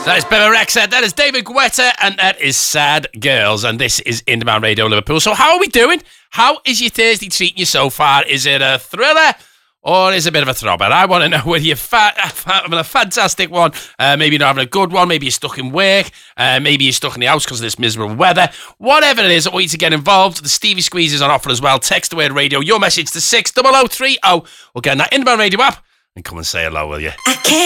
That is Bebe Rexha, that is David Guetta, and that is Sad Girls, and this is Indie Radio Liverpool. So how are we doing? How is your Thursday treating you so far? Is it a thriller or is it a bit of a throbber? I want to know whether you're having a fantastic one, maybe you're not having a good one, maybe you're stuck in work, maybe you're stuck in the house because of this miserable weather. Whatever it is, I want you to get involved. The Stevie Squeeze is on offer as well. Text the word radio, your message to 60030. Or get in that Indie Radio app and come and say hello, will you? I can't